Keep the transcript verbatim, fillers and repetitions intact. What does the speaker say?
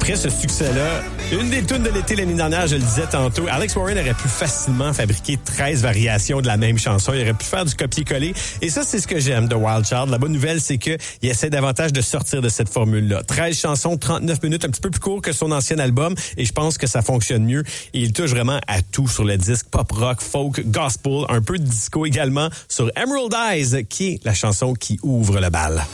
après ce succès-là, une des tunes de l'été l'année dernière, je le disais tantôt, Alex Warren aurait pu facilement fabriquer treize variations de la même chanson. Il aurait pu faire du copier-coller. Et ça, c'est ce que j'aime de Wild Child. La bonne nouvelle, c'est qu'il essaie davantage de sortir de cette formule-là. treize chansons, trente-neuf minutes, un petit peu plus court que son ancien album. Et je pense que ça fonctionne mieux. Et il touche vraiment à tout sur le disque. Pop, rock, folk, gospel, un peu de disco également sur Emerald Eyes, qui est la chanson qui ouvre le bal.